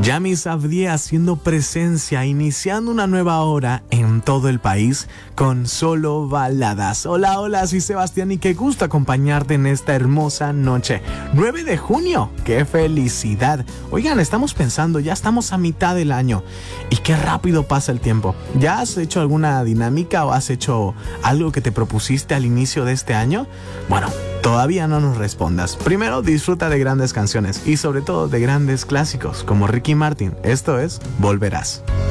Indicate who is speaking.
Speaker 1: Yami Sabdié haciendo presencia, iniciando una nueva hora en todo el país con solo baladas. Hola, hola, soy Sebastián y qué gusto acompañarte en esta hermosa noche. 9 de junio, qué felicidad. Oigan, estamos pensando, ya estamos a mitad del año y qué rápido pasa el tiempo. ¿Ya has hecho alguna dinámica o has hecho algo que te propusiste al inicio de este año? Bueno, todavía no nos respondas. Primero, disfruta de grandes canciones y sobre todo de grandes clásicos como Ricky Martin. Esto es Volverás.